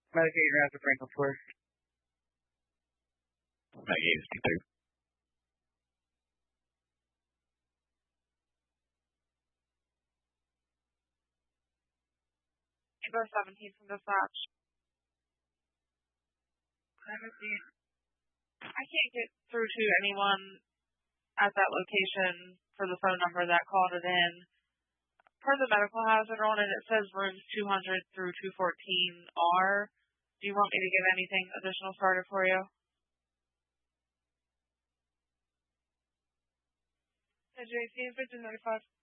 Medicaid or after Franklin first. Medicaid is T2. Echo 17 from dispatch. I can't get through to anyone at that location for the phone number that called it in. Per the medical hazard on it, it says rooms 200 through 214 are. Do you want me to get anything additional started for you? JC, Vision 95.